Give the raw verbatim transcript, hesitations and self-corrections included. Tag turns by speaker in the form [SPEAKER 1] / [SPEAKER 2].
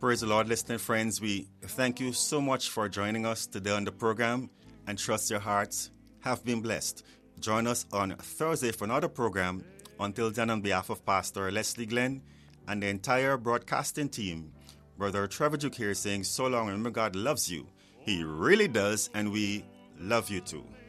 [SPEAKER 1] Praise the Lord, listening friends. We thank you so much for joining us today on the program and trust your hearts have been blessed. Join us on Thursday for another program. Until then, on behalf of Pastor Leslie Glenn and the entire broadcasting team, Brother Trevor Duke here saying so long, remember God loves you. He really does, and we love you too.